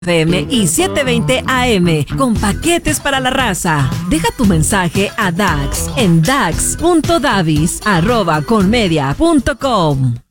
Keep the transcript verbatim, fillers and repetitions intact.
F M y setecientos veinte A M con paquetes para la raza. Deja tu mensaje a Dax en dax punto davis arroba conmedia punto com.